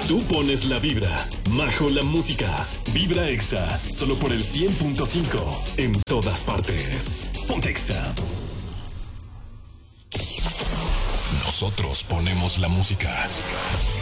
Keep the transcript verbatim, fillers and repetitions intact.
Tú pones la vibra, Majo la música. Vibra Exa, solo por el cien punto cinco. En todas partes. Ponte Exa. Nosotros ponemos la música.